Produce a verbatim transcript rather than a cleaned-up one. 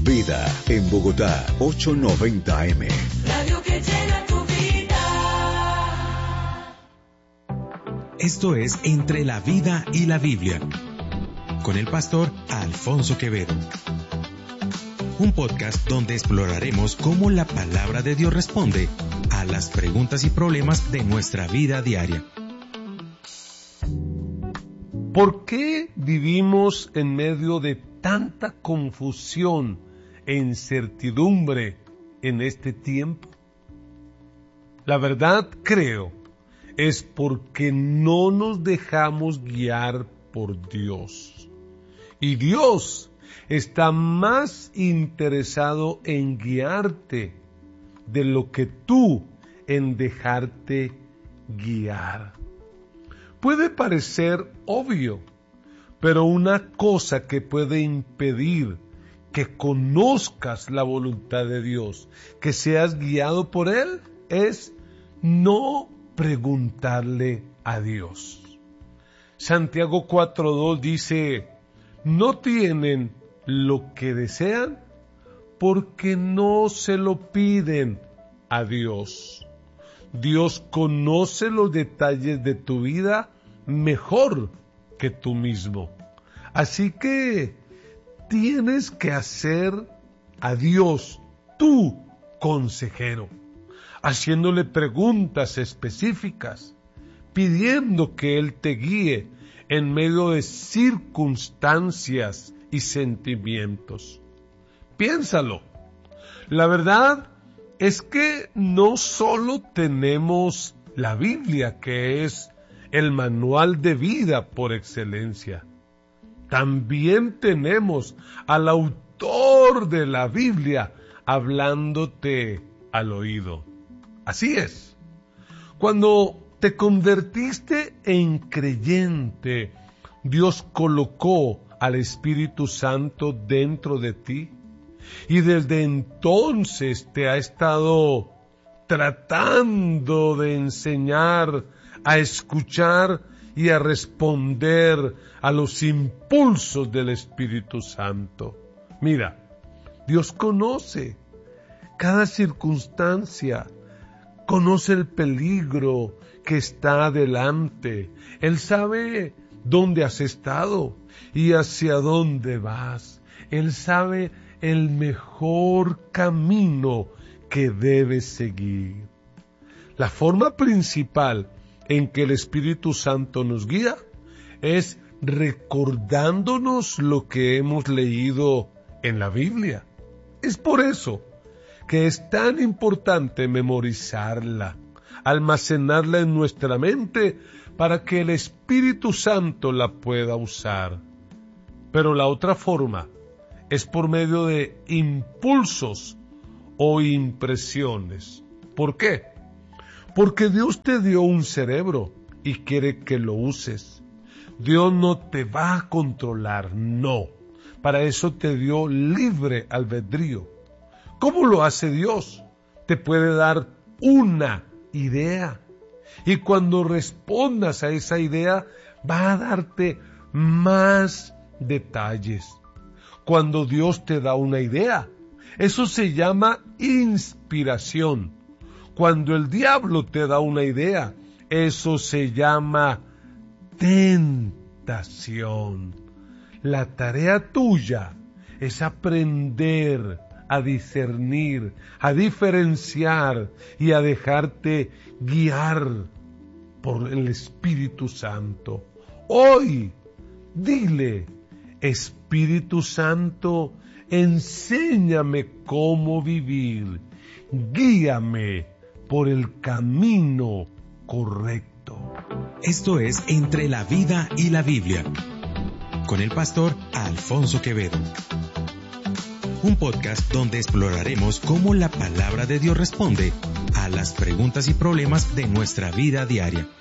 Vida en Bogotá, ochocientos noventa A M. Radio que llena tu vida. Esto es Entre la Vida y la Biblia, con el pastor Alfonso Quevedo. Un podcast donde exploraremos cómo la palabra de Dios responde a las preguntas y problemas de nuestra vida diaria. ¿Por qué vivimos en medio de tanta confusión e incertidumbre en este tiempo? La verdad, creo, es porque no nos dejamos guiar por Dios. Y Dios está más interesado en guiarte de lo que tú en dejarte guiar. Puede parecer obvio, pero una cosa que puede impedir que conozcas la voluntad de Dios, que seas guiado por Él, es no preguntarle a Dios. Santiago cuatro dos dice, no tienen lo que desean porque no se lo piden a Dios. Dios conoce los detalles de tu vida mejor que tú mismo. Así que tienes que hacer a Dios tu consejero, haciéndole preguntas específicas, pidiendo que Él te guíe en medio de circunstancias y sentimientos. Piénsalo. La verdad es que no solo tenemos la Biblia, que es el manual de vida por excelencia. También tenemos al autor de la Biblia hablándote al oído. Así es. Cuando te convertiste en creyente, Dios colocó al Espíritu Santo dentro de ti. Y desde entonces te ha estado tratando de enseñar a escuchar y a responder a los impulsos del Espíritu Santo. Mira, Dios conoce cada circunstancia, conoce el peligro que está adelante. Él sabe dónde has estado y hacia dónde vas. Él sabe el mejor camino que debes seguir. La forma principal en que el Espíritu Santo nos guía es recordándonos lo que hemos leído en la Biblia. Es por eso que es tan importante memorizarla, almacenarla en nuestra mente para que el Espíritu Santo la pueda usar. Pero la otra forma es por medio de impulsos o impresiones. ¿Por qué? Porque Dios te dio un cerebro y quiere que lo uses. Dios no te va a controlar, no. Para eso te dio libre albedrío. ¿Cómo lo hace Dios? Te puede dar una idea. Y cuando respondas a esa idea, va a darte más detalles. Cuando Dios te da una idea, eso se llama inspiración. Cuando el diablo te da una idea, eso se llama tentación. La tarea tuya es aprender a discernir, a diferenciar y a dejarte guiar por el Espíritu Santo. Hoy, dile, Espíritu Santo, enséñame cómo vivir, guíame por el camino correcto. Esto es Entre la Vida y la Biblia, con el pastor Alfonso Quevedo. Un podcast donde exploraremos cómo la palabra de Dios responde a las preguntas y problemas de nuestra vida diaria.